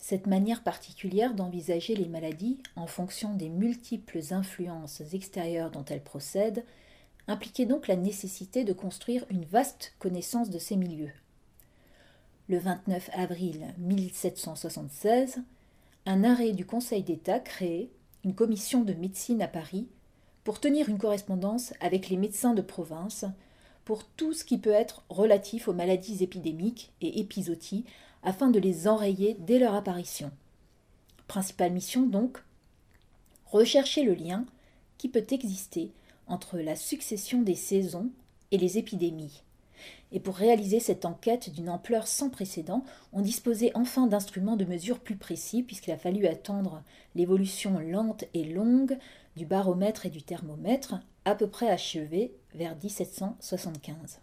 Cette manière particulière d'envisager les maladies en fonction des multiples influences extérieures dont elles procèdent impliquait donc la nécessité de construire une vaste connaissance de ces milieux. Le 29 avril 1776, un arrêt du Conseil d'État créait une commission de médecine à Paris pour tenir une correspondance avec les médecins de province pour tout ce qui peut être relatif aux maladies épidémiques et épizooties afin de les enrayer dès leur apparition. Principale mission donc, rechercher le lien qui peut exister entre la succession des saisons et les épidémies. Et pour réaliser cette enquête d'une ampleur sans précédent, on disposait enfin d'instruments de mesure plus précis puisqu'il a fallu attendre l'évolution lente et longue du baromètre et du thermomètre, à peu près achevée vers 1775.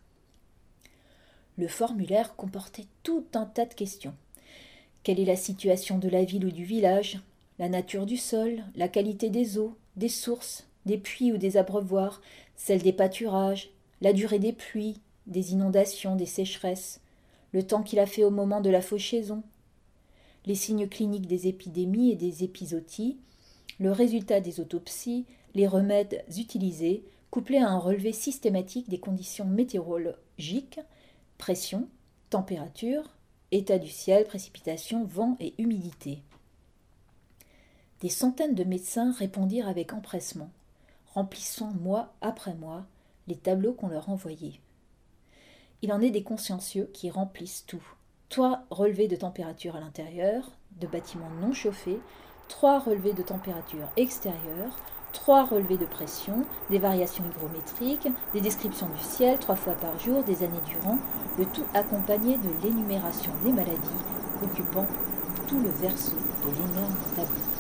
Le formulaire comportait tout un tas de questions. Quelle est la situation de la ville ou du village? La nature du sol, la qualité des eaux, des sources, des puits ou des abreuvoirs, celle des pâturages, la durée des pluies, des inondations, des sécheresses, le temps qu'il a fait au moment de la fauchaison, les signes cliniques des épidémies et des épizooties, le résultat des autopsies, les remèdes utilisés, couplés à un relevé systématique des conditions météorologiques, pression, température, état du ciel, précipitations, vent et humidité. Des centaines de médecins répondirent avec empressement, remplissant mois après mois les tableaux qu'on leur envoyait. Il en est des consciencieux qui remplissent tout. 3 relevés de température à l'intérieur, de bâtiments non chauffés, 3 relevés de température extérieure, 3 relevés de pression, des variations hygrométriques, des descriptions du ciel 3 fois par jour, des années durant, le tout accompagné de l'énumération des maladies occupant tout le verso de l'énorme tableau.